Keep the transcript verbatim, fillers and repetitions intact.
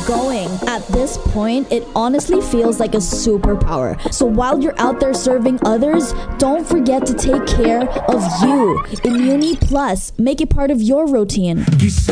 going. At this point, it honestly feels like a superpower. So while you're out there serving others, don't forget to take care of you. Immuni Plus, make it part of your routine.